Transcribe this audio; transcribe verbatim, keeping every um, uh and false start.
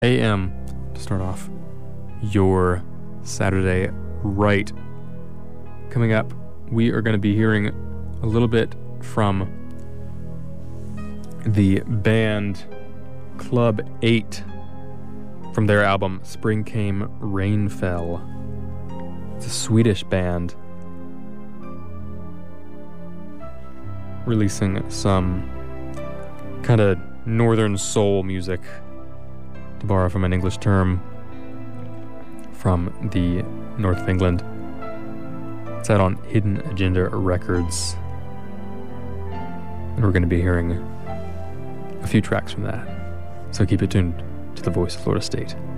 A M to start off your Saturday right. Coming up, we are going to be hearing a little bit from the band Club eight from their album Spring Came, Rain Fell. It's a Swedish band releasing some kind of northern soul music, to borrow from an English term, from the north of England. It's out on Hidden Agenda Records. And we're going to be hearing a few tracks from that. So keep it tuned to the Voice of Florida State.